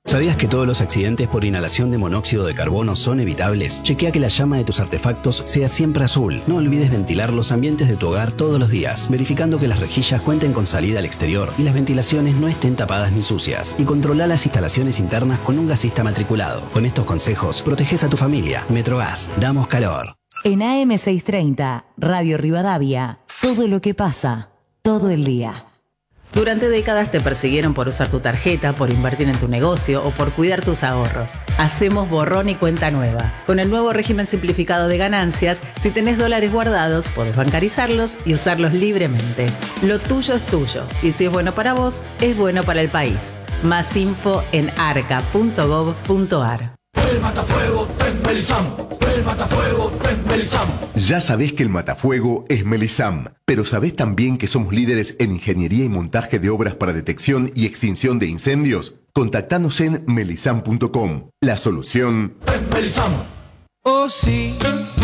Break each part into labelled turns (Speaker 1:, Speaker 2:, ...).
Speaker 1: ¿Sabías que todos los accidentes por inhalación de monóxido de carbono son evitables? Chequea que la llama de tus artefactos sea siempre azul. No olvides ventilar los ambientes de tu hogar todos los días, verificando que las rejillas cuenten con salida al exterior y las ventilaciones no estén tapadas ni sucias. Y controla las instalaciones internas con un gasista matriculado. Con estos consejos, proteges a tu familia. Metrogas, damos calor.
Speaker 2: En AM630, Radio Rivadavia, todo lo que pasa, todo el día.
Speaker 3: Durante décadas te persiguieron por usar tu tarjeta, por invertir en tu negocio o por cuidar tus ahorros. Hacemos borrón y cuenta nueva. Con el nuevo régimen simplificado de ganancias, si tenés dólares guardados, podés bancarizarlos y usarlos libremente. Lo tuyo es tuyo y si es bueno para vos, es bueno para el país. Más info en arca.gov.ar.
Speaker 4: El matafuego es Melisam. El matafuego es Melisam.
Speaker 5: Ya sabés que el matafuego es Melisam, pero ¿sabés también que somos líderes en ingeniería y montaje de obras para detección y extinción de incendios? Contactanos en melisam.com. La solución
Speaker 4: es Melisam.
Speaker 6: Oh sí,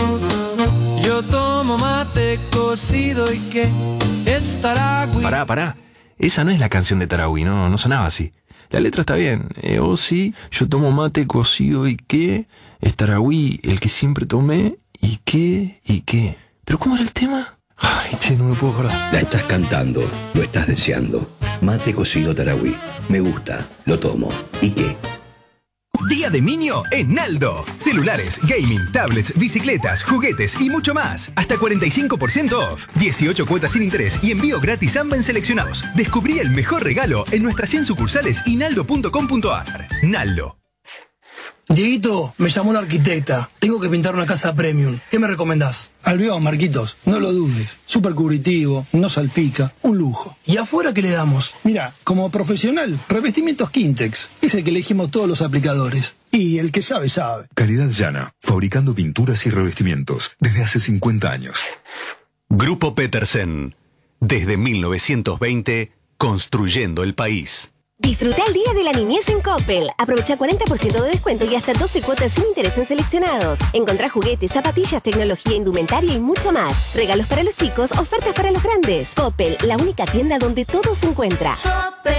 Speaker 6: yo tomo mate cocido y que es Taragüi.
Speaker 7: Pará. Esa no es la canción de Taragüi, no sonaba así. La letra está bien. Oh sí, yo tomo mate cocido y qué. Es Taragüi, el que siempre tomé. ¿Y qué? ¿Pero cómo era el tema? Ay, che, no me puedo acordar.
Speaker 8: La estás cantando, lo estás deseando. Mate cocido Taragüi. Me gusta, lo tomo. ¿Y qué?
Speaker 9: Día de Niño en Naldo. Celulares, gaming, tablets, bicicletas, juguetes y mucho más. Hasta 45% off. 18 cuotas sin interés y envío gratis ambas en seleccionados. Descubrí el mejor regalo en nuestras 100 sucursales y naldo.com.ar. Naldo.
Speaker 10: Dieguito, me llamó una arquitecta. Tengo que pintar una casa premium. ¿Qué me recomendás? Albión, Marquitos. No lo dudes. Súper cubritivo, no salpica. Un lujo. ¿Y afuera qué le damos?
Speaker 11: Mira, como profesional, revestimientos Quintex. Es el que elegimos todos los aplicadores. Y el que sabe, sabe.
Speaker 12: Calidad llana. Fabricando pinturas y revestimientos. Desde hace 50 años.
Speaker 13: Grupo Petersen. Desde 1920, construyendo el país.
Speaker 14: Disfruta el Día de la Niñez en Coppel. Aprovecha 40% de descuento y hasta 12 cuotas sin interés en seleccionados. Encontrá juguetes, zapatillas, tecnología, indumentaria y mucho más. Regalos para los chicos, ofertas para los grandes. Coppel, la única tienda donde todo se encuentra.